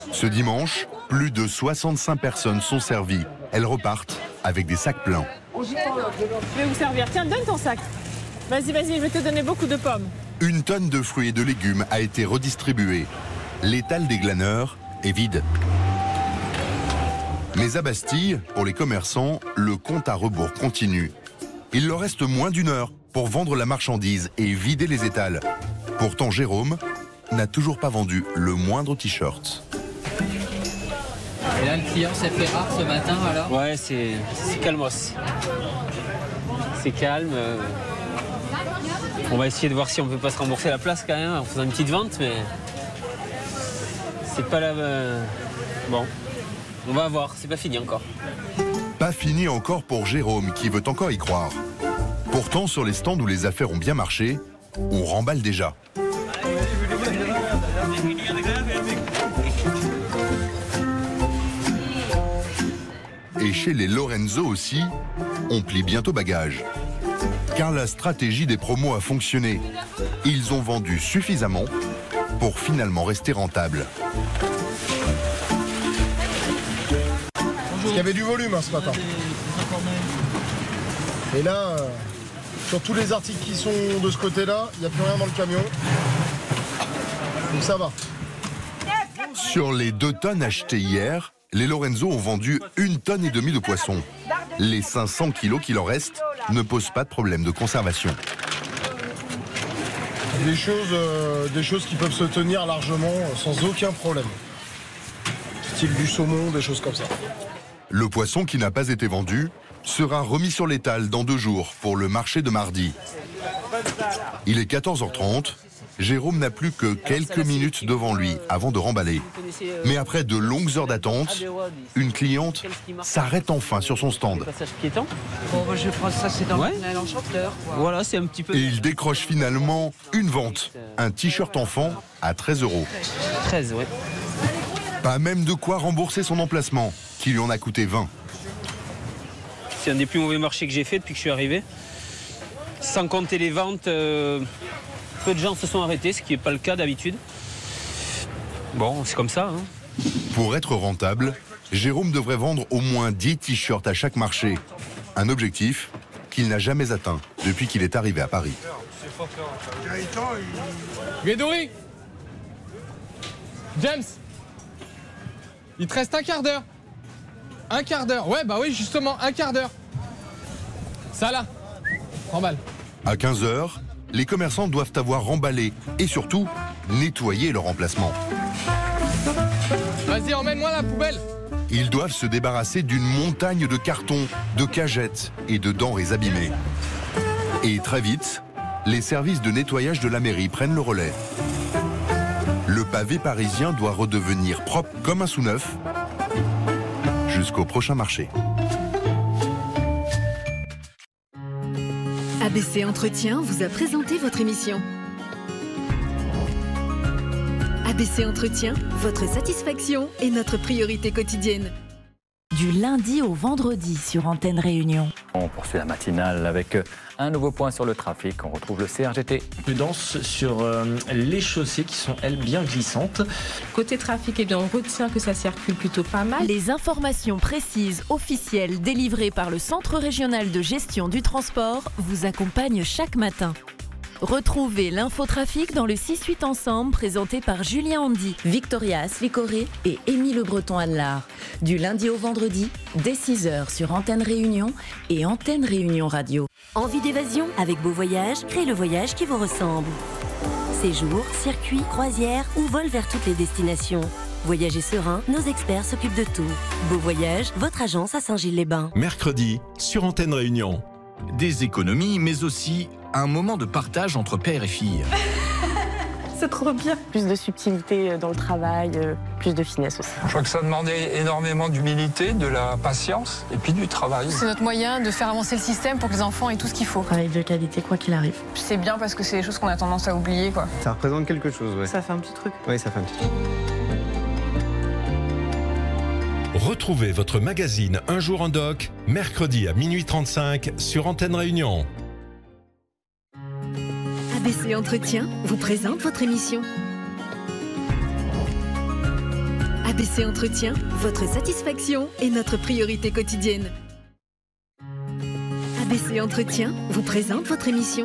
Ce dimanche, plus de 65 personnes sont servies. Elles repartent avec des sacs pleins. Je vais vous servir. Tiens, donne ton sac. Vas-y, je vais te donner beaucoup de pommes. 1 tonne de fruits et de légumes a été redistribuée. L'étal des glaneurs est vide. Mais à Bastille, pour les commerçants, le compte à rebours continue. Il leur reste moins d'1 heure pour vendre la marchandise et vider les étals. Pourtant, Jérôme n'a toujours pas vendu le moindre t-shirt. Et là, le client s'est fait rare ce matin, alors ? Ouais, c'est calmos. C'est calme. On va essayer de voir si on peut pas se rembourser la place quand même en faisant une petite vente, mais c'est pas la... Bon, on va voir, c'est pas fini encore. Pas fini encore pour Jérôme, qui veut encore y croire. Pourtant, sur les stands où les affaires ont bien marché, on remballe déjà. Et chez les Lorenzo aussi, on plie bientôt bagage. Car la stratégie des promos a fonctionné. Ils ont vendu suffisamment pour finalement rester rentables. Il y avait du volume ce matin. Et là, sur tous les articles qui sont de ce côté-là, il n'y a plus rien dans le camion. Donc ça va. Sur les 2 tonnes achetées hier, les Lorenzo ont vendu 1,5 tonne de poisson. Les 500 kilos qu'il en reste ne posent pas de problème de conservation. Des choses qui peuvent se tenir largement sans aucun problème. Style du saumon, des choses comme ça. Le poisson qui n'a pas été vendu sera remis sur l'étal dans 2 jours pour le marché de mardi. Il est 14h30. Jérôme n'a plus que quelques minutes devant lui avant de remballer. Mais après de longues heures d'attente, une cliente s'arrête enfin sur son stand. Bon, je prends ça, c'est dans le l'enchanteur. Voilà, c'est un petit peu... Et il décroche finalement une vente. Un t-shirt enfant à 13 €. 13, ouais. Pas même de quoi rembourser son emplacement, qui lui en a coûté 20. C'est un des plus mauvais marchés que j'ai fait depuis que je suis arrivé. Sans compter les ventes, peu de gens se sont arrêtés, ce qui n'est pas le cas d'habitude. Bon, c'est comme ça. Hein. Pour être rentable, Jérôme devrait vendre au moins 10 t-shirts à chaque marché. Un objectif qu'il n'a jamais atteint depuis qu'il est arrivé à Paris. Grégory, James, il te reste 1/4 d'heure. 1/4 d'heure, ouais bah oui justement, 1/4 d'heure. Ça là, remballe. À 15h, les commerçants doivent avoir remballé et surtout nettoyé leur emplacement. Vas-y, emmène-moi la poubelle. Ils doivent se débarrasser d'une montagne de cartons, de cagettes et de denrées abîmées. Et très vite, les services de nettoyage de la mairie prennent le relais. Le pavé parisien doit redevenir propre comme un sous-neuf jusqu'au prochain marché. ABC Entretien vous a présenté votre émission. ABC Entretien, votre satisfaction est notre priorité quotidienne. Du lundi au vendredi sur Antenne Réunion. On poursuit la matinale avec un nouveau point sur le trafic. On retrouve le CRGT. Prudence sur les chaussées qui sont, elles, bien glissantes. Côté trafic, eh bien, on retient que ça circule plutôt pas mal. Les informations précises, officielles, délivrées par le Centre régional de gestion du transport vous accompagnent chaque matin. Retrouvez l'infotrafic dans le 6-8 ensemble présenté par Julien Andy, Victoria Aslicoré et Émile Le Breton-Allard. Du lundi au vendredi, dès 6h sur Antenne Réunion et Antenne Réunion Radio. Envie d'évasion? Avec Beau Voyage, créez le voyage qui vous ressemble. Séjours, circuits, croisières ou vol vers toutes les destinations. Voyagez serein, nos experts s'occupent de tout. Beau Voyage, votre agence à Saint-Gilles-les-Bains. Mercredi, sur Antenne Réunion. Des économies, mais aussi un moment de partage entre père et fille. C'est trop bien. Plus de subtilité dans le travail, plus de finesse aussi. Je crois que ça demandait énormément d'humilité, de la patience et puis du travail. C'est notre moyen de faire avancer le système pour que les enfants aient tout ce qu'il faut. Travail de qualité, quoi qu'il arrive. C'est bien parce que c'est des choses qu'on a tendance à oublier, quoi. Ça représente quelque chose, ouais. Ça fait un petit truc. Oui, ça fait un petit truc. Retrouvez votre magazine Un jour en doc, mercredi à 12h35 sur Antenne Réunion. ABC Entretien vous présente votre émission. ABC Entretien, votre satisfaction est notre priorité quotidienne. ABC Entretien vous présente votre émission.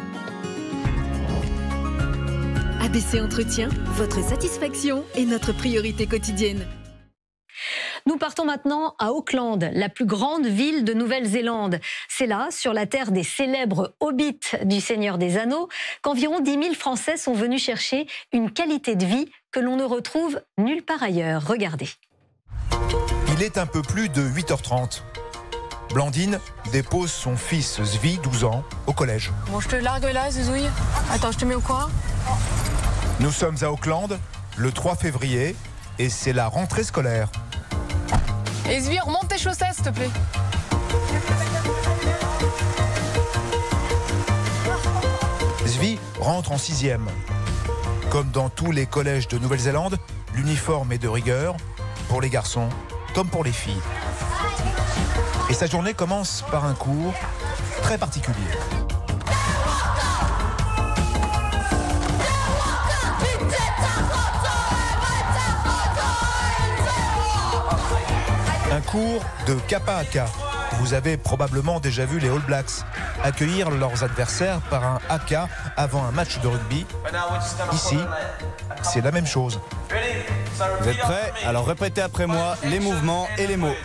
ABC Entretien, votre satisfaction est notre priorité quotidienne. Nous partons maintenant à Auckland, la plus grande ville de Nouvelle-Zélande. C'est là, sur la terre des célèbres hobbits du Seigneur des Anneaux, qu'environ 10 000 Français sont venus chercher une qualité de vie que l'on ne retrouve nulle part ailleurs. Regardez. Il est un peu plus de 8h30. Blandine dépose son fils Zvi, 12 ans, au collège. Bon, je te largue là, Zouzoui. Attends, je te mets au coin. Nous sommes à Auckland, le 3 février, et c'est la rentrée scolaire. Et Zvi, remonte tes chaussettes, s'il te plaît. Zvi rentre en 6e. Comme dans tous les collèges de Nouvelle-Zélande, l'uniforme est de rigueur, pour les garçons comme pour les filles. Et sa journée commence par un cours très particulier. Un cours de Kappa Haka. Vous avez probablement déjà vu les All Blacks accueillir leurs adversaires par un haka avant un match de rugby. Ici, c'est la même chose. Vous êtes prêts? Alors répétez après moi les mouvements et les mots.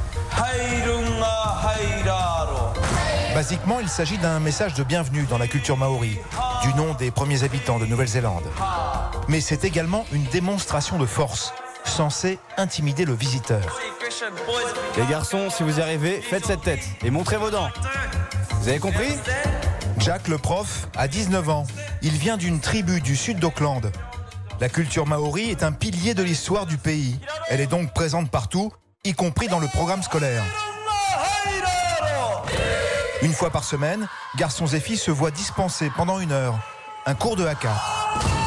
Basiquement, il s'agit d'un message de bienvenue dans la culture maori, du nom des premiers habitants de Nouvelle-Zélande. Mais c'est également une démonstration de force, censée intimider le visiteur. Les garçons, si vous y arrivez, faites cette tête et montrez vos dents. Vous avez compris? Jack, le prof, a 19 ans. Il vient d'une tribu du sud d'Auckland. La culture maori est un pilier de l'histoire du pays. Elle est donc présente partout, y compris dans le programme scolaire. Une fois par semaine, garçons et filles se voient dispenser pendant 1 heure un cours de haka.